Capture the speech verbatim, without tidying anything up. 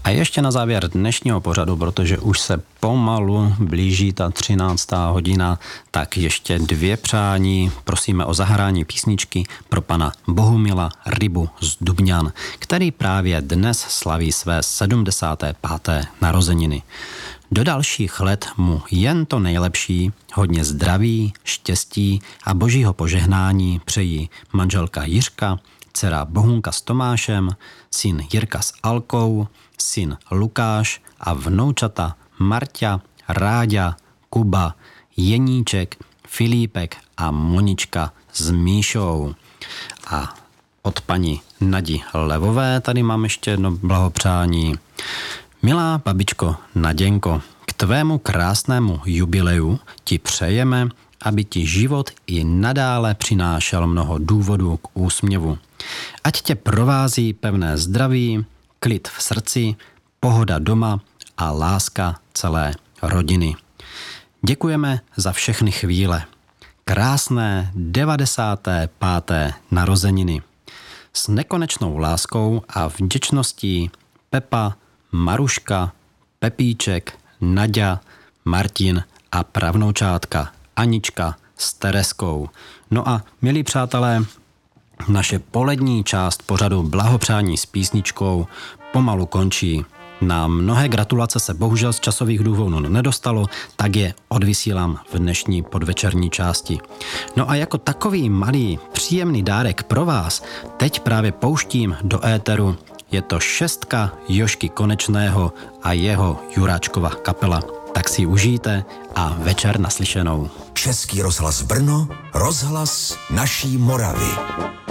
A ještě na závěr dnešního pořadu, protože už se pomalu blíží ta třináctá hodina, tak ještě dvě přání. Prosíme o zahrání písničky pro pana Bohumila Rybu z Dubňan, který právě dnes slaví své sedmdesáté páté narozeniny. Do dalších let mu jen to nejlepší, hodně zdraví, štěstí a božího požehnání přejí manželka Jiřka, dcera Bohunka s Tomášem, syn Jirka s Alkou, syn Lukáš a vnoučata Marťa, Ráďa, Kuba, Jeníček, Filípek a Monička s Míšou. A od paní Nadi Levové tady mám ještě jedno blahopřání. Milá babičko Naděnko, k tvému krásnému jubileu ti přejeme, aby ti život i nadále přinášel mnoho důvodů k úsměvu. Ať tě provází pevné zdraví, klid v srdci, pohoda doma a láska celé rodiny. Děkujeme za všechny chvíle. Krásné devadesáté páté narozeniny. S nekonečnou láskou a vděčností Pepa, Maruška, Pepíček, Naďa, Martin a pravnoučátka Anička s Tereskou. No a milí přátelé, naše polední část pořadu Blahopřání s písničkou pomalu končí. Na mnohé gratulace se bohužel z časových důvodů nedostalo, tak je odvysílám v dnešní podvečerní části. No a jako takový malý příjemný dárek pro vás teď právě pouštím do éteru. Je to šestka Jožky Konečného a jeho Juráčkova kapela. Tak si užijte a večer naslyšenou. Český rozhlas Brno, rozhlas naší Moravy.